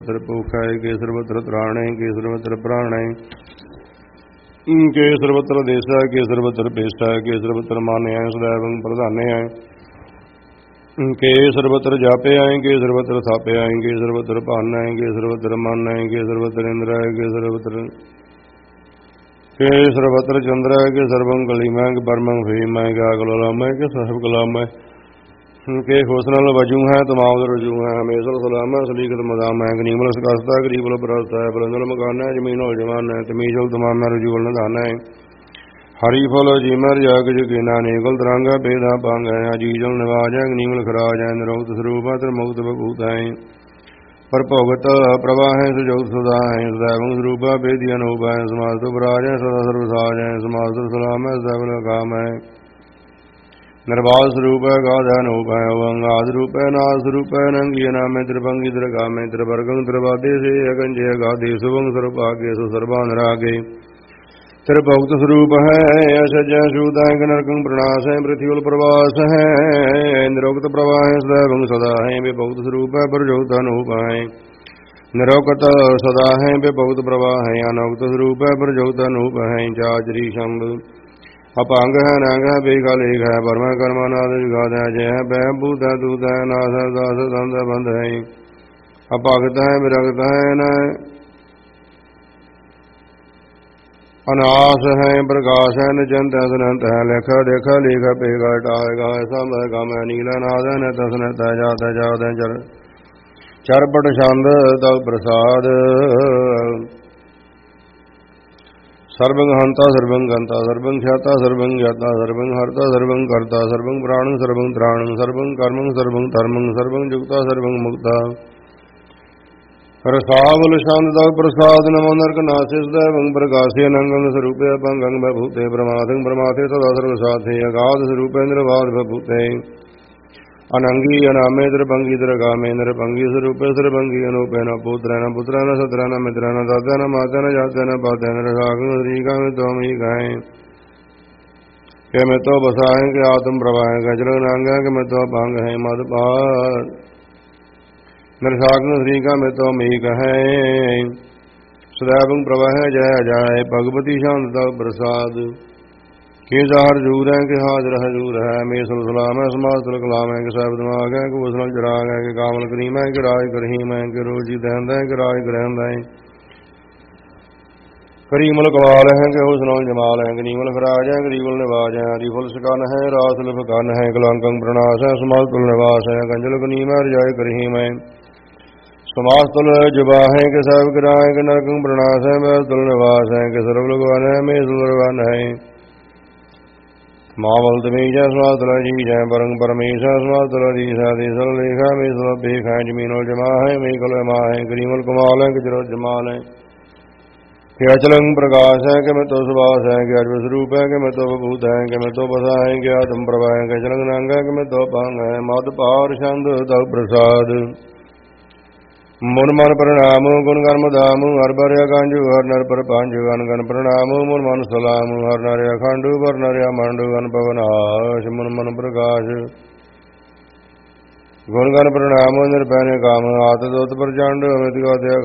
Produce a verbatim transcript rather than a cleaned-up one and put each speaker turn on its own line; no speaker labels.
केसर भूखाय केसरवत्र त्राणे केसरवत्र प्राणाय केसरवत्र देशाय केसरवत्र पेशाय केसरवत्र मान्याय सदैवं प्रधान्याय केसरवत्र जाप्याय केसरवत्र थाप्याय केसरवत्र पान्याय केसरवत्र मान्याय केसरवत्र इंद्राय केसरवत्र केसरवत्र चंद्राय केसरवं कलीमय परमं भीमय गागलोलामय के सहब कलामय के होसनल वजू है तमाम रजू है हमेशा सलाम है सलीकत मदाम है गनीमल सकास्ता गरीबल परस्ता है बलंदल मकान है जमीन और जमान है तमीजल तमाम है रजूल नदान है हरी फल जीमर जाग जगीना नेगल तरंगा बेदा पांग है अजीजल निवाज है गनीमल खराज है निरोक्त स्वरूप है त्रिमुक्त बभूत है पर भोगत प्रवाह है सुजोत सदा है सदैवं स्वरूप है बेदी अनूप है समाज तो पराज है सदा सर्वसाज है समाज तो सलाम है सदैव काम है निर्वाल स्वरूप है गाधनूप है वंगाद रूप है नाद स्वरूप है नंगी नाम त्रिभंगी त्रिगामे त्रिवर्गं त्रिवादे से अगंजय गाधे सुभंग सर्वभाग्य सर्वानुरागे त्रिभक्त स्वरूप है असजय सूदाय नरकं प्रणाश है पृथ्वी प्रवास है निरोक्त प्रवाह है सदैवं सदा है विभक्त स्वरूप है प्रजोत अनूप है निरोक्त सदा है विभक्त प्रवाह है अनोक्त स्वरूप है प्रजोत अनूप है चाचरी शंभ अपांग है नांग है बेगा लेख है परम कर्मानाद जुगाद है जय है बह भूत है दूत है नाथ है दास दंत बंध है अपागत है विरगत है न अनाश है प्रकाश है निचंत है सुनंत है लेखा देखा लेख पेगा टागा सम है गम है नीला नाद है न तसनत है जात है जात है चर चरपट छंद तव प्रसाद सर्वं हंता सर्वं गंता सर्वं ख्याता सर्वं ज्ञाता सर्वं हरता सर्वं कर्ता सर्वं प्राणं सर्वं त्राणं सर्वं कर्मं सर्वं धर्मं सर्वं जुक्ता सर्वं मुक्ता रसावल शांता प्रसाद नमो नरकनाथे सदैवं प्रकाशे नंगं स्वरूपे अपंगं बभूते प्रमादं प्रमाथे तदा सर्वसाथे अगाध स्वरूपेन्द्र वाद बभूते अनंगी अनामे त्रिभंगी त्रिगामे नृभंगी स्वरूपे त्रिभंगी अनूपे न पुत्र न पुत्र न सत्र न मित्र न दाता न माता न जाता न पाता न रसागं श्रीका में तो ही गाय के मैं तो बसाएं के आत्म प्रवाह के जल नांगा के मैं तो भांग है मदपार नरसागं श्रीका में तो मी कहे सदैवं प्रवाह जय जाय भगवती शांता प्रसाद के जार जूर है कि हाजर है जूर है मेसल सलाम है समाज तुल कलाम है कि साहब दिमाग है कि वसल चराग है कि कामल करीम है कि राज करहीम है कि रोजी दहंद है कि राज करहंद है करीमल कमाल है कि हुस्नल जमाल है कि नीमल फराज है गरीबल निवाज है हरीफुल सकान है रासल फकान है कलांकंग प्रणाश है समाज तुल निवास है गंजल कनीम है रजाय करहीम है समाज तुल जुबा है कि साहब गिराए कि नरकंग प्रणाश है मैं तुल निवास है कि सर्व लगवान है मैं सुलवान है मावल तमीजा स्वातला जी जय परंग परमेशा स्वातला जी साधे सल लेखा में सब बेख है जमीनों जमा है मैं कल मा है करीमल कमाल है कि जरो जमाल है कि अचलंग प्रकाश है कि मैं तो सुभाष है कि अजब स्वरूप है कि मैं तो भूत है कि मैं तो बसा है कि आत्म प्रभा है कि चलंग नांग है कि मैं तो पांग है मद पार छंद तव प्रसाद मुन मन प्रणाम गुण कर्म दाम हर बर कांजु हर नर पर पांजु गन गन प्रणाम मुन मन सलाम हर नर अखंडु पर नर मंडु गन पवनाश मुन मन प्रकाश गुण गन प्रणाम निर्भय काम आत दोत प्रचंड अमित